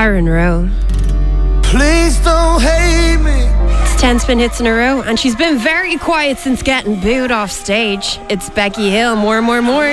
Byron Rowe. Please don't hate me. It's 10 spin hits in a row, and she's been very quiet since getting booed off stage. It's Becky Hill. More.